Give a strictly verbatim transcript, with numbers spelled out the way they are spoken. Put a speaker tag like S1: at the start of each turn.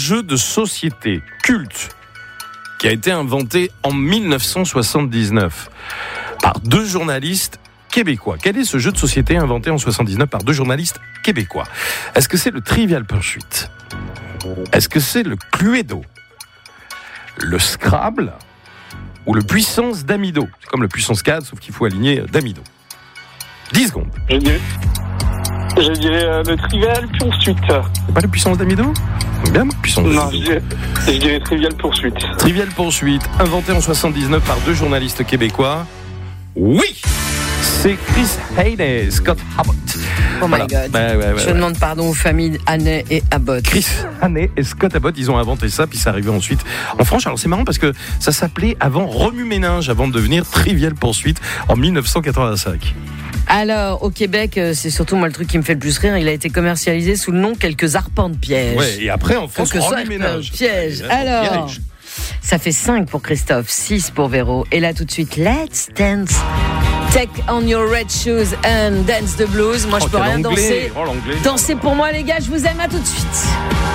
S1: jeu de société culte qui a été inventé en dix-neuf cent soixante-dix-neuf par deux journalistes québécois. Quel est ce jeu de société inventé en soixante-dix-neuf par deux journalistes québécois ? Est-ce que c'est le Trivial Pursuit ? Est-ce que c'est le Cluedo ? Le Scrabble ? Ou le Puissance d'Amido ? C'est comme le Puissance quatre, sauf qu'il faut aligner d'Amido. dix secondes.
S2: Je dirais, je dirais euh, le Trivial Pursuit.
S1: C'est pas le Puissance d'Amido ? Bien, Puissance d'Amido.
S2: Non, je dirais, je dirais Trivial Pursuit.
S1: Trivial Pursuit, inventé en soixante-dix-neuf par deux journalistes québécois. Oui, c'est Chris Haynes et Scott Abbott.
S3: Oh my
S1: Voilà.
S3: God.
S1: Bah, ouais, ouais,
S3: Je
S1: ouais.
S3: demande pardon aux familles Haney et Abbott.
S1: Chris Haney et Scott Abbott, ils ont inventé ça, puis c'est arrivé ensuite en France. Alors c'est marrant parce que ça s'appelait avant Remue-Ménage, avant de devenir Trivial Pursuit en dix-neuf cent quatre-vingt-cinq.
S3: Alors, au Québec, euh, c'est surtout moi le truc qui me fait le plus rire. Il a été commercialisé sous le nom Quelques arpents de piège.
S1: Ouais, et après en France,
S3: Quelques arpents
S1: Remue-Ménage.
S3: de piège.
S1: Ouais,
S3: Alors,
S1: piège.
S3: ça fait cinq pour Christophe, six pour Véro. Et là, tout de suite, let's dance. Take on your red shoes and dance the blues. Moi,
S1: Oh,
S3: je peux
S1: quel
S3: rien
S1: anglais.
S3: danser.
S1: Oh, l'anglais.
S3: Dansez pour moi, les gars. Je vous aime. À tout de suite.